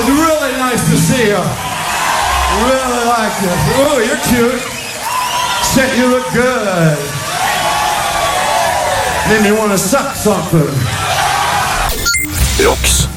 It's really nice to see you. Really like you. Oh, you're cute. Shit, you look good. Made me want to suck something. ROX